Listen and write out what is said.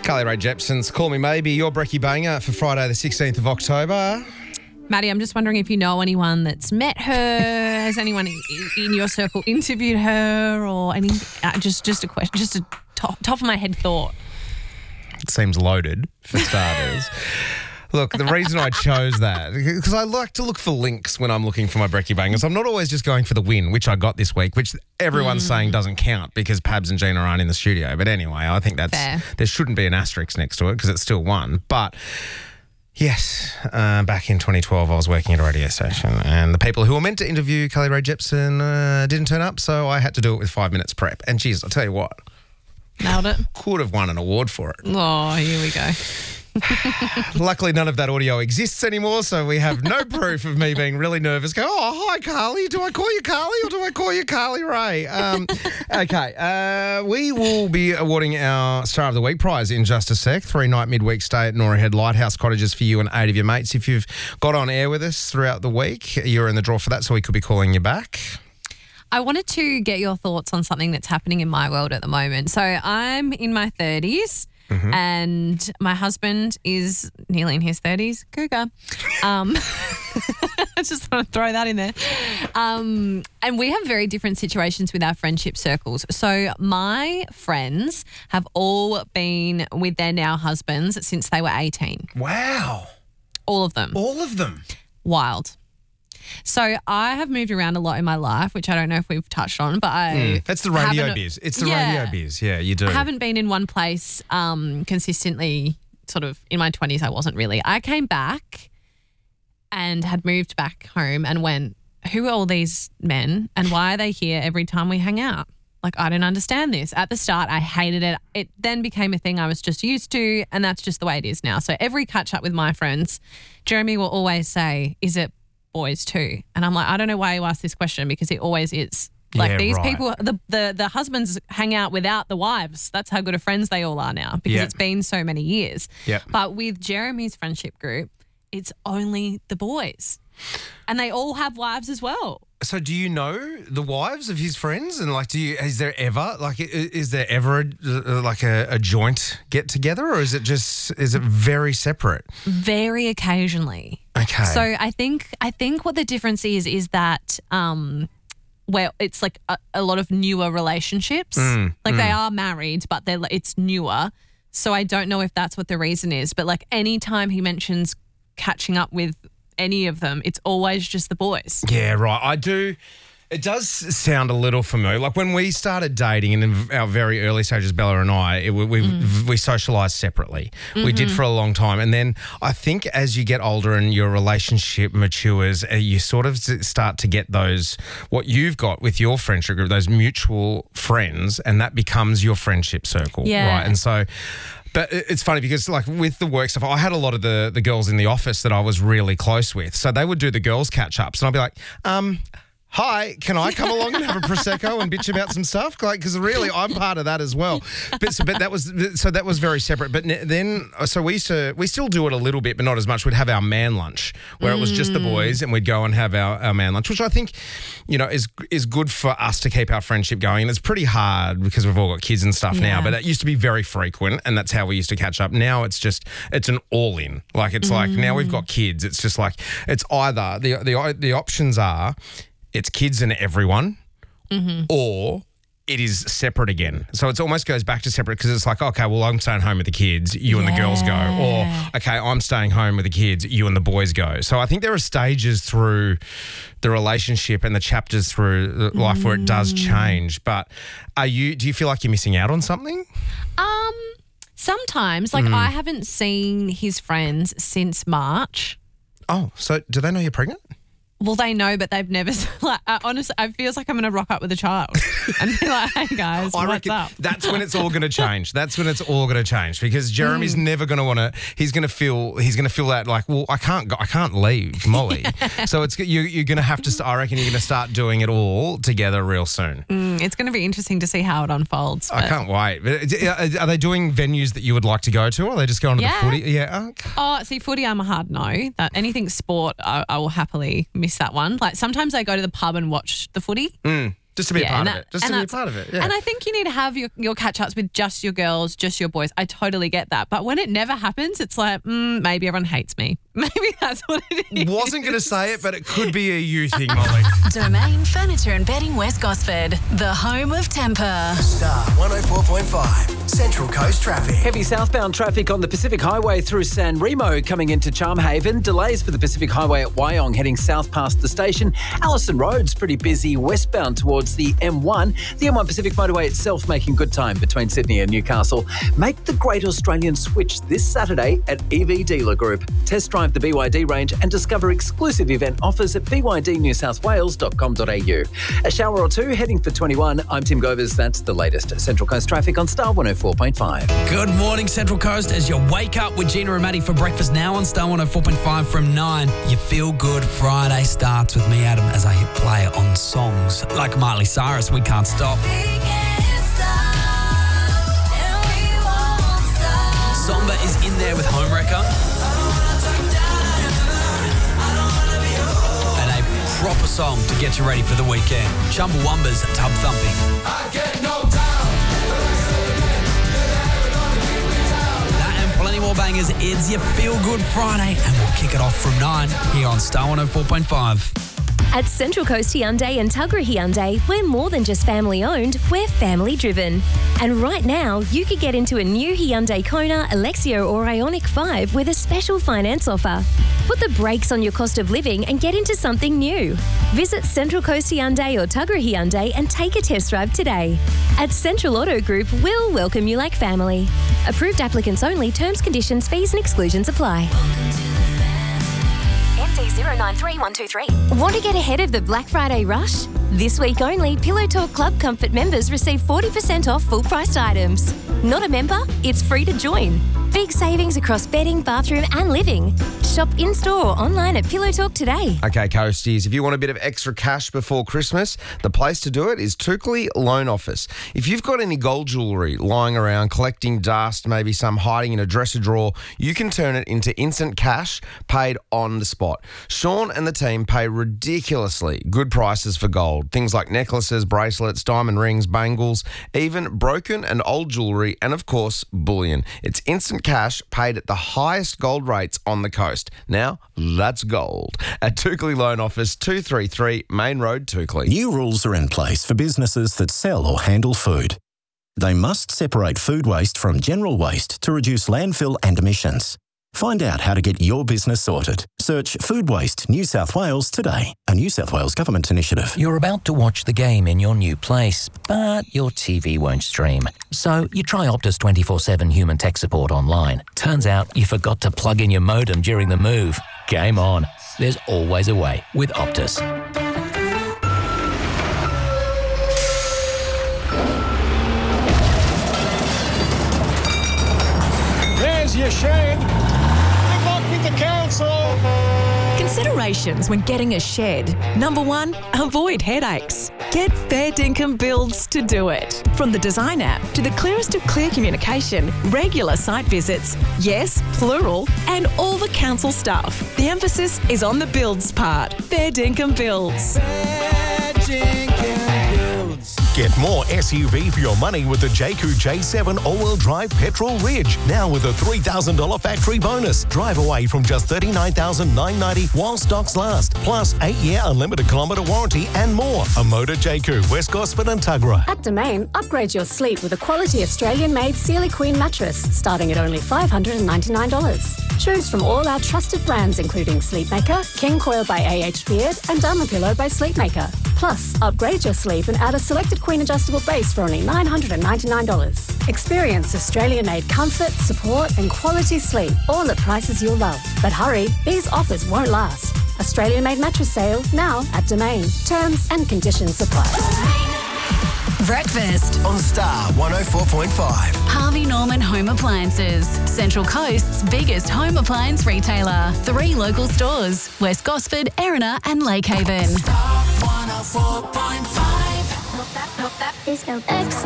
Carly Rae Jepsen's Call Me Maybe, your brekkie banger for Friday the 16th of October. Maddie, I'm just wondering if you know anyone that's met her. Has anyone in your circle interviewed her or any? Just a question, just a top of my head thought. It seems loaded for starters. Look, the reason I chose that, because I like to look for links when I'm looking for my brekkie bangers. I'm not always just going for the win, which I got this week, which everyone's saying doesn't count because Pabs and Gina aren't in the studio. But anyway, I think there shouldn't be an asterisk next to it because it's still won. But yes, back in 2012, I was working at a radio station and the people who were meant to interview Carly Rae Jepsen didn't turn up, so I had to do it with 5 minutes prep. And geez, I'll tell you what. Nailed it. Could have won an award for it. Oh, here we go. Luckily, none of that audio exists anymore, so we have no proof of me being really nervous. Go, oh, hi, Carly. Do I call you Carly or do I call you Carly Rae? Okay, we will be awarding our Star of the Week prize in just a sec. 3-night midweek stay at Nora Head Lighthouse Cottages for you and 8 of your mates. If you've got on air with us throughout the week, you're in the draw for that, so we could be calling you back. I wanted to get your thoughts on something that's happening in my world at the moment. So I'm in my 30s. And my husband is nearly in his 30s, cougar. I just want to throw that in there. And we have very different situations with our friendship circles. So my friends have all been with their now husbands since they were 18. Wow. All of them. All of them? Wild. So I have moved around a lot in my life, which I don't know if we've touched on, but that's the radio biz. It's the radio biz. Yeah, you do. I haven't been in one place consistently sort of in my 20s. I wasn't really. I came back and had moved back home and went, who are all these men and why are they here every time we hang out? Like, I don't understand this. At the start, I hated it. It then became a thing I was just used to, and that's just the way it is now. So every catch up with my friends, Jeremy will always say, is it boys too? And I'm like, I don't know why you asked this question because it always is. Like these people, the husbands hang out without the wives. That's how good of friends they all are now because it's been so many years. Yeah. But with Jeremy's friendship group, it's only the boys. And they all have wives as well. So do you know the wives of his friends? And like, is there ever a joint get together or is it very separate? Very occasionally. Okay. So I think what the difference is that where it's like a lot of newer relationships. They are married, but it's newer. So I don't know if that's what the reason is. But like anytime he mentions catching up with any of them, it's always just the boys. Yeah, right. I do. It does sound a little familiar. Like when we started dating and in our very early stages, Bella and I, we socialised separately. We did for a long time. And then I think as you get older and your relationship matures, you sort of start to get those, what you've got with your friendship group, those mutual friends, and that becomes your friendship circle. Yeah. Right. And so... But it's funny because like with the work stuff, I had a lot of the girls in the office that I was really close with. So they would do the girls catch-ups and I'd be like, hi, can I come along and have a Prosecco and bitch about some stuff? Like, because really I'm part of that as well. But that was very separate. But then, so we still do it a little bit, but not as much. We'd have our man lunch where it was just the boys and we'd go and have our man lunch, which I think, is good for us to keep our friendship going. And it's pretty hard because we've all got kids and stuff now, but that used to be very frequent and that's how we used to catch up. Now it's an all in. Like, it's like now we've got kids. It's just like, it's either the options are, it's kids and everyone, or it is separate again. So it almost goes back to separate because it's like, okay, well, I'm staying home with the kids, you and the girls go. Or, okay, I'm staying home with the kids, you and the boys go. So I think there are stages through the relationship and the chapters through life where it does change. But do you feel like you're missing out on something? Sometimes. Like I haven't seen his friends since March. Oh, so do they know you're pregnant? Well, they know, but they've never, honestly, it feels like I'm going to rock up with a child and be like, hey, guys, what's up? That's when it's all going to change. That's when it's all going to change because Jeremy's never going to want to, he's going to feel that like, well, I can't leave Molly. So you're going to have to, I reckon you're going to start doing it all together real soon. It's going to be interesting to see how it unfolds. I can't wait. Are they doing venues that you would like to go to or are they just going to the footy? Yeah. Oh, see, footy, I'm a hard no. That anything sport, I will happily miss that one. Like sometimes I go to the pub and watch the footy. Just to be a part of and it. Just to be a part of it, yeah. And I think you need to have your catch-ups with just your girls, just your boys. I totally get that. But when it never happens, it's like, maybe everyone hates me. Maybe that's what it is. Wasn't going to say it, but it could be a you thing, Molly. Domain Furniture and Bedding West Gosford, the home of temper. Star 104.5, Central Coast traffic. Heavy southbound traffic on the Pacific Highway through San Remo coming into Charmhaven. Delays for the Pacific Highway at Wyong heading south past the station. Allison Road's pretty busy westbound towards the M1. The M1 Pacific Motorway itself making good time between Sydney and Newcastle. Make the Great Australian Switch this Saturday at EV Dealer Group. Test drive the BYD range and discover exclusive event offers at bydnewsouthwales.com.au. A shower or two heading for 21. I'm Tim Govers. That's the latest Central Coast traffic on Star 104.5. Good morning, Central Coast, as you wake up with Gina and Maddie for breakfast now on Star 104.5 from 9. Your Feel Good Friday starts with me, Adam, as I hit play on songs like Miley Cyrus, We Can't Stop. Somber is in there with Homewrecker. And a proper song to get you ready for the weekend. Chumbawamba's Tub Thumping. That and plenty more bangers. It's your Feel Good Friday, and we'll kick it off from 9 here on Star 104.5. At Central Coast Hyundai and Tuggerah Hyundai, we're more than just family owned, we're family driven. And right now, you could get into a new Hyundai Kona, Alexio or Ioniq 5 with a special finance offer. Put the brakes on your cost of living and get into something new. Visit Central Coast Hyundai or Tuggerah Hyundai and take a test drive today. At Central Auto Group, we'll welcome you like family. Approved applicants only, terms, conditions, fees and exclusions apply. MD093123. Want to get ahead of the Black Friday rush? This week only, Pillow Talk Club Comfort members receive 40% off full-priced items. Not a member? It's free to join. Big savings across bedding, bathroom and living. Shop in-store or online at Pillow Talk today. Okay, Coasties, if you want a bit of extra cash before Christmas, the place to do it is Toukley Loan Office. If you've got any gold jewellery lying around, collecting dust, maybe some hiding in a dresser drawer, you can turn it into instant cash paid on the spot. Sean and the team pay ridiculously good prices for gold. Things like necklaces, bracelets, diamond rings, bangles, even broken and old jewellery, and of course, bullion. It's instant cash paid at the highest gold rates on the coast. Now, that's gold. At Toukley Loan Office, 233 Main Road, Toukley. New rules are in place for businesses that sell or handle food. They must separate food waste from general waste to reduce landfill and emissions. Find out how to get your business sorted. Search Food Waste New South Wales today, a New South Wales government initiative. You're about to watch the game in your new place, but your TV won't stream. So you try Optus 24/7 human tech support online. Turns out you forgot to plug in your modem during the move. Game on. There's always a way with Optus. There's your shed. Good luck with the council. Considerations when getting a shed. Number 1, avoid headaches. Get Fair Dinkum Builds to do it. From the design app to the clearest of clear communication, regular site visits, yes, plural, and all the council stuff. The emphasis is on the builds part. Fair Dinkum Builds. Fair Dinkum Builds. Get more SUV for your money with the Jayco J7 all-wheel drive petrol Ridge. Now with a $3,000 factory bonus. Drive away from just $39,990 while stocks last. Plus 8-year unlimited kilometre warranty and more. A Motor Jayco, West Gosford and Tuggerah. At Domain, upgrade your sleep with a quality Australian-made Sealy Queen mattress starting at only $599. Choose from all our trusted brands including Sleepmaker, King Coil by AH Beard and Dermapillow by Sleepmaker. Plus, upgrade your sleep and add a selected Queen adjustable base for only $999. Experience Australian-made comfort, support and quality sleep, all at prices you'll love. But hurry, these offers won't last. Australian-made mattress sale now at Domain. Terms and conditions apply. Breakfast On Star 104.5. Harvey Norman Home Appliances, Central Coast's biggest home appliance retailer. 3 local stores, West Gosford, Erina and Lakehaven. Star 104.5. Is